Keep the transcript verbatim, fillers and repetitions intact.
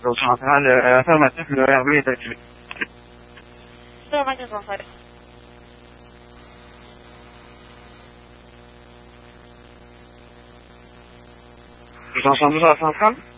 Au central euh, affirmatif, le R B est activé. Affirmatif central. Vous entendez sur la centrale?